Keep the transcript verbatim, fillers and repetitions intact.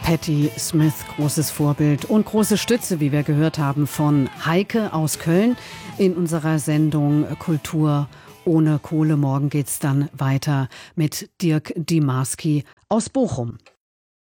Patti Smith, großes Vorbild und große Stütze, wie wir gehört haben, von Heike aus Köln in unserer Sendung Kultur ohne Kohle. Morgen geht's dann weiter mit Dirk Dimarski aus Bochum.